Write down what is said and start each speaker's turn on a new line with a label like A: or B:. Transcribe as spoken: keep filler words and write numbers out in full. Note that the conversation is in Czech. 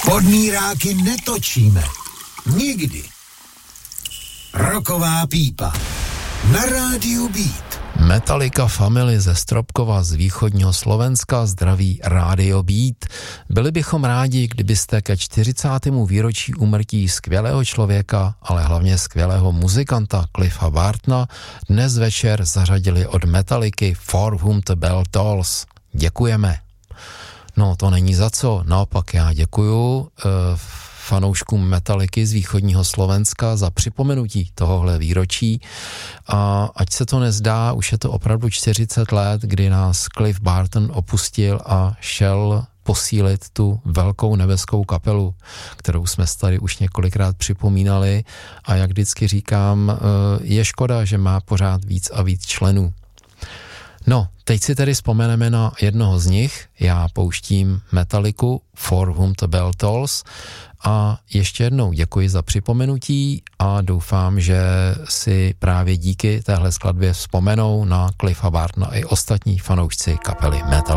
A: Podmíráky netočíme. Nikdy. Roková pípa. Na rádiu Beat.
B: Metallica Family ze Stropkova z východního Slovenska zdraví Rádio Beat. Byli bychom rádi, kdybyste ke čtyřicátému výročí úmrtí skvělého člověka, ale hlavně skvělého muzikanta Cliffa Bartona dnes večer zařadili od Metalliky For Whom the Bell Tolls. Děkujeme. No, to není za co, naopak já děkuju uh, fanouškům Metalliky z východního Slovenska za připomenutí tohohle výročí a ať se to nezdá, už je to opravdu čtyřicet let, kdy nás Cliff Barton opustil a šel posílit tu velkou nebeskou kapelu, kterou jsme tady už několikrát připomínali a jak vždycky říkám, uh, je škoda, že má pořád víc a víc členů. No, teď si tedy vzpomeneme na jednoho z nich, já pouštím Metalliku For Whom the Bell Tolls a ještě jednou děkuji za připomenutí a doufám, že si právě díky téhle skladbě vzpomenou na Cliffa Bartona i ostatní fanoušci kapely Metallica.